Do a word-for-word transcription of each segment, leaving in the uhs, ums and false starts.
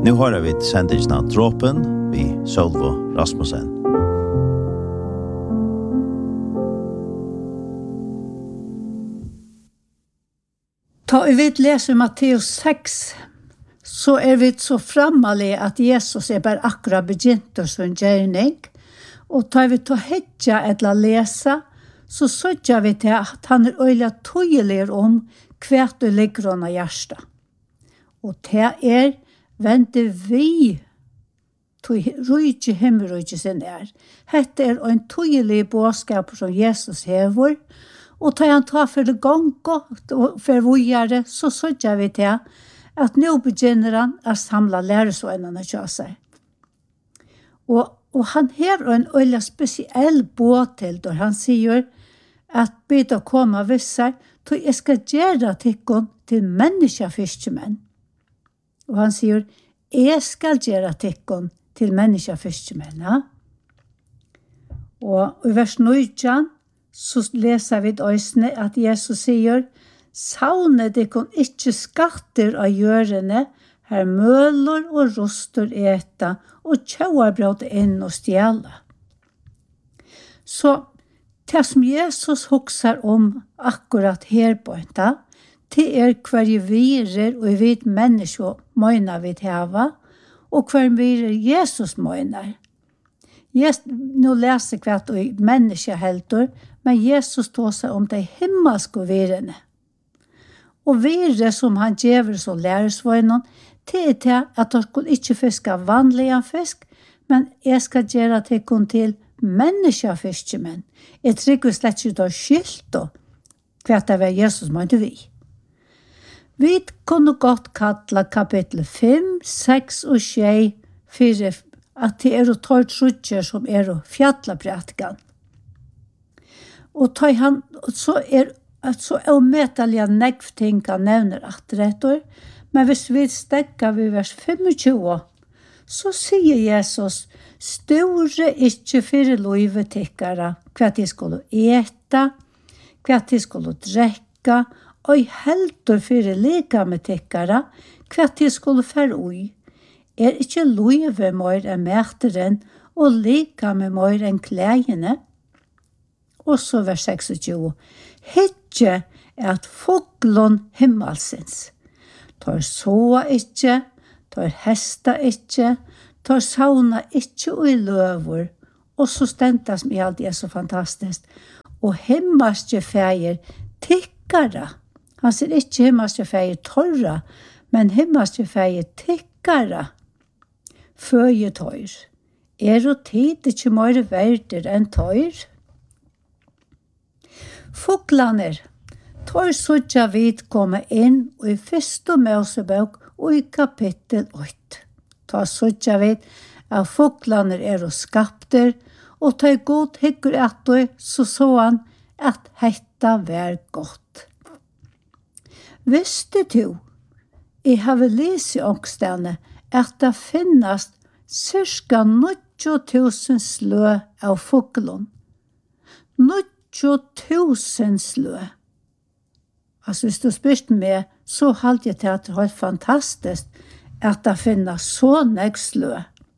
Nu har vi sendingen av Dråpen vi Sølvo Rasmussen. Ta vi leser Matteus seks, så er vi så framalig at Jesus er bare akkurat begynt å sin gjerning, og tar vi til å hedja eller lese, så sørger vi til at han er øyelig tydelig om hva du ligger under hjertet. Og det er vente vi til rydde himmelrydde sin er. Hette er en tydelig bådskap som Jesus hever, og tar han tar for det gang og for vågjere, så sørger vi til at nå begynner han å samle læresvennerne til seg. Og, og han har en øyelig spesiell båt til, da han sier at bytte å komme visser, til jeg skal gjøre tikkene til menneskefiskmenn. Og han sier, jeg skal gjøre tikkene til menneskefiskmenn. Ja? Og i vers nitten, så leser vi øysene at Jesus sier, savne tikkene ikke skatter av gjørene, her møler og roster eta, og tjauer brød inn og stjæle. Så det som Jesus husker om akkurat her på en dag, det er hver virer og vid menneske møgner vi hava, og hver virer Jesus møgner. Jesus, nå leser jeg hva og menneske helter, men Jesus tog seg om de himmelske virene. Og virer som han gjør som læresvøgnen, det er til at de skulle ikke fiske vanlige fisk, men jeg skal gjøre det til menneskefiskmenn. Jeg trykker slett ikke å skilte hva det var Jesus måtte vi. Vi kunne godt kalla kapittel fem, seks og sju for at det er å ta trutjer som er å fjallaprætkan. Og ta han, så er så ometallige negvting han nevner atretter, men hvis vi stekker ved vers tjuefem, så sier Jesus, store ikke for løyve tikkere, hva de skulle ete, hva de skulle drekke, og helter for lika med tikkere, hva de skulle fære ui. Er ikke løyve mer enn mæteren, og lika med mer enn klægene? Og så vers tjueseks. Hittje er at foglon himmelsens. Tar såa ikke, tar hesta ikke, tar sauna ikke og i løver. Og så stentas med alt det er så fantastisk. Og himmelske feir tikkara. Han sier ikke himmelske feir torra, men himmelske feir tikkara. Føje tøyr. Er og tid ikke mer verder enn tøyr? Fuglaner, tar sånn vidt komme inn og i første Mosebok og i kapittel åtte. Tar sånn vidt at fuglaner er og skapter, og tar god hyggelig at du, så så han at hetta var godt. Visste du, jeg har lyst i ångstene, at det finnes cirka nittio tusen slø av fuglon. nittio tusen slø. Altså, hvis du spørste meg, så halte jeg til at det var fantastisk at det finnes så nek slø.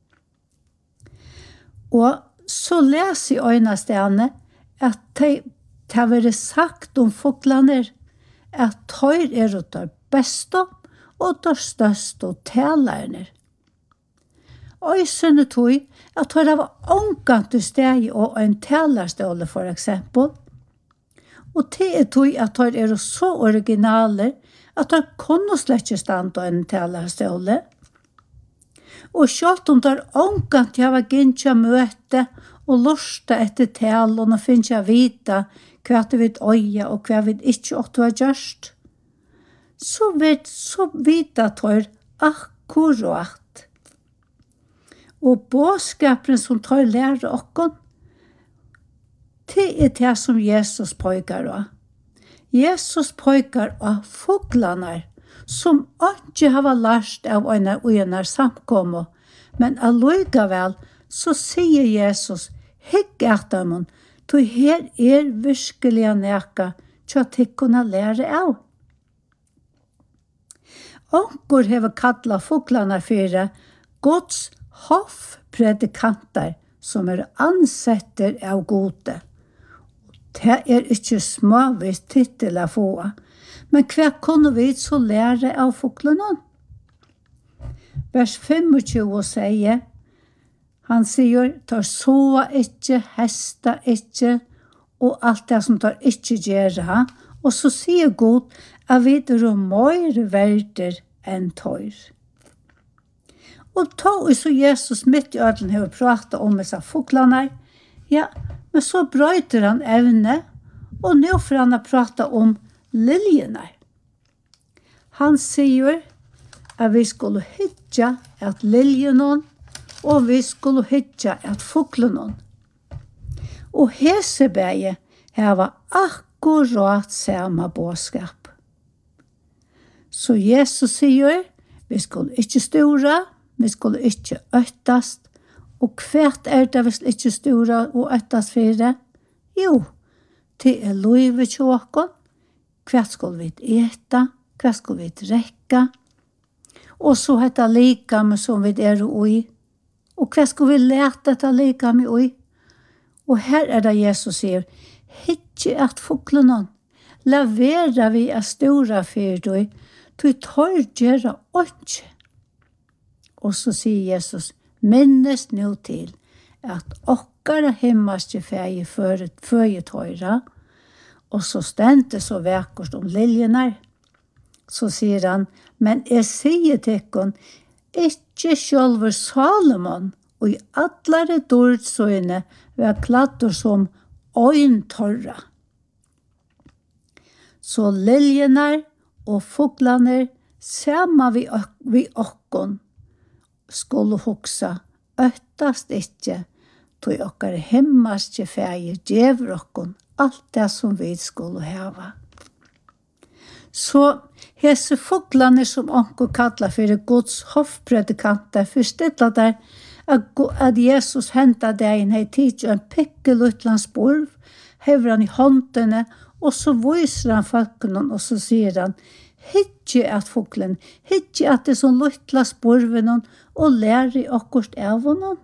Og så leser jeg øynene stedene at det har vært sagt om fuglene at tøyr er det beste og det største talerne. Og jeg synes tog at det var omgang til steg og en talerståle for eksempel. Og det er tog at det er så originale at det kunne slett ikke stande en talerståle. Og selv om det er omgang til å ha gynnt møte og lusta etter talen og finne vite hva det vil øye og hva vi ikke åtte har gjort, så vet så vite at det er akkurat. Og bådskapen som tar lære okken, det er det som Jesus pøyker av. Jesus pøyker av fuglene, som ikke har lært av en og en samkommet, men allikevel så sier Jesus, hikk etter dem, til her er virkelig neka til at de kunne lære av. Onkur hever kalla fuglarna fyrir Guds hoffpredikanter som er ansetter av gode. Det er ikke småvis titel å få, men hva kunne vi så lære av fuglarna? Vers tjue sier, han sier, tar såa ikke, hesta ikke, og alt det som tar ikke gjøre. Og så sier Gud at vi er mer verder enn tøyr. Og ta så Jesus midt i ødelen har pratet om disse fuglene. Ja, men så brøyter han evne, og nå får han prate om liljene. Han sier at vi skulle hytja at liljene, og vi skulle hytja at fuglene. Og Heseberget har akkurat samme bådskap. Så Jesus sier, vi skulle ikke støre, vi skulle ikke øttast, og hvert er det hvis ikke støre og øttast for det? Jo, det er løyve tjåken, hvert skulle vi ete, hvert skulle vi drekke, og så heter likame som vi er ui, og hvert skulle vi lete etter likame ui. Og her er det Jesus sier, «Hittje at fuglene, la være vi er store for deg, du tar gjøre åndsje.» Og så sier Jesus, «Minnes nå til at okkara himmelske feie føye tøyre», og så stendte så vekkert om liljene. Så sier han, «Men jeg sier til dere, ikke sjølver Salomon, og i allare dordsøyne var kladder som øyntørra. Så liljene og fuglene sammen vi, vi okkon skulle hoksa øttast ikke til okkar himmelske feie djever okkon alt det som vi skulle hava. Så hese fuglene som onker kallar for Guds hoffpredikanter forstiller der at Jesus hentet deg inn hei tid en pikkelutland spurv, hever han i håndene, og så viser han folkene, og så sier han, «Hittje at fuglen, hittje at det som lutla spurven, og lærer i akkurat av honom.»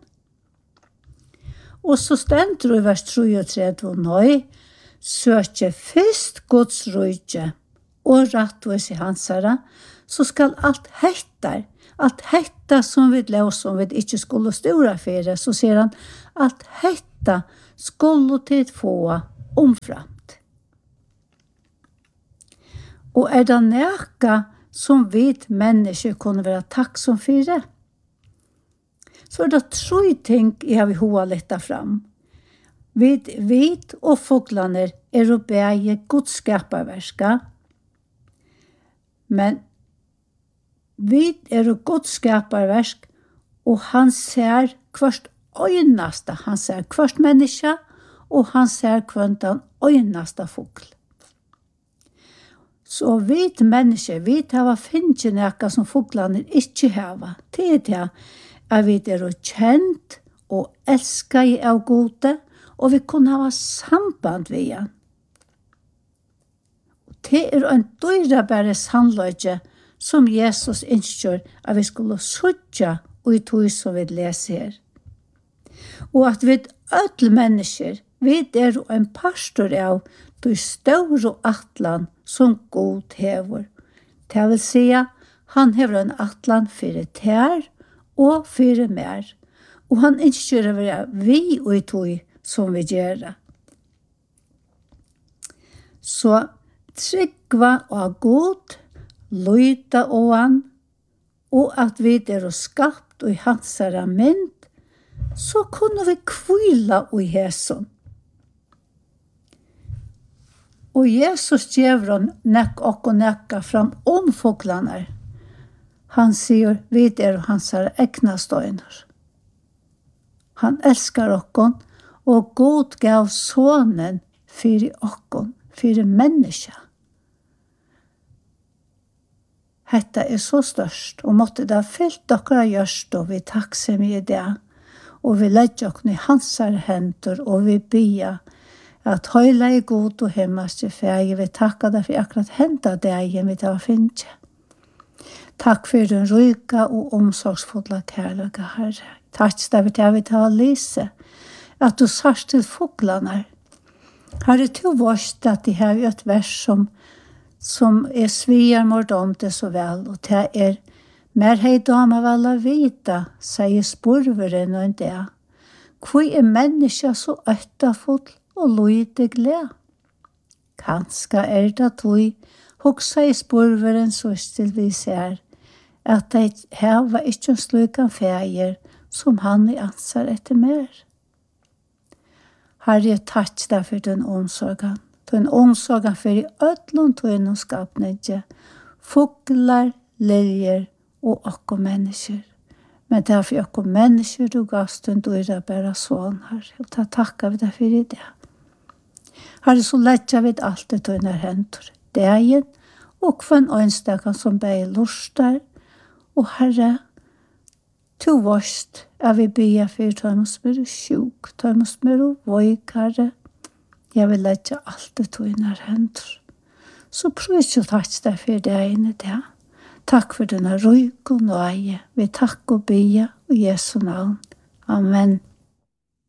Og så stender i vers treogtredve, «Nøy, søkje først Guds rydje, og rettvis i hans herre, så skal alt heitar, alt hetta som vi lov som vi ikke skulle ståre for, så sier han, alt hetta skulle tid få omframt. Og er det nækka som vi mennesker kunne være takksom for det? Så er det tre ting jeg vil hoa litt fram. Vi vet og fuglene er å beie godskaperverska, men vi er og godskaperversk, og han ser hvert øynaste, han ser hvert menneske, og han ser hvert den øynaste fugl. Så vi mennesker, vi har finnet noe som fuglene ikke har. Det er det at vi er kjent og elsker av gode, og vi kunne ha samband med han. Det er en dyrebare sannløyde som Jesus innskjør at vi skulle søtja og i tog som vi leser her. Og at vi ødel mennesker, vi er en pastor av de store atlan som God hever. Det vil si han hever en atlan for tær og for mer. Og han innskjør at vi og i tog som vi gjør. Så tryggva og god, lyta og han, og at vi er skapt og i hans mynd, så kunne vi kvila og i hæson. Og Jesus gjør han nekk og nekka fram om fuglene. Han sier, vi er hans egna støyner. Han elskar okkon, og God gav sonen fyrir okkon, fyrir menneska. Hetta er så størst, og måtte det fyllt okkara gjørst, og vi takksom i det, og vi legger okkon i hansar hendur, og vi bia, at høyla i god og himmelske feie, vi takkar det for akkurat henda deg, vi tar finnkje. Takk for den rika og omsorgsfulla kærløyga, Herre. Takk for det jeg vil ta og lise, at du sars til fuglarna. Herre, du varst at de har et vers som, som er sviar mord om det så vel, og det er mer hei dama vel å vita, sier spurveren og det. Hvor er menneska så øttafull og lyde gled? Kanska er det tog, hoksa i spurveren så stil vi ser, at de heva ikke slukan feir som han i ansar etter mer. Herre, takk deg for den omsorgen, den omsorgen for i ødlund og innomskapnedje, fuglar, liljer og okko mennesker. Men det er for okko mennesker du gasten du er bare sånn her, og ta takka vi deg for i det. Herre, så letja vi alt det tøyner hentur, dagen, og for en øynstakan som bei lustar, og Herre, du varst, jeg vil bya for tøymer som er sjuk, tøymer som er voik, Herre. Jeg vil letja alt det tøyner hentur. Så prøys jo takk deg for dagen i det. Takk for denne røyk og nøye. Vi takk og bya i Jesu navn. Amen.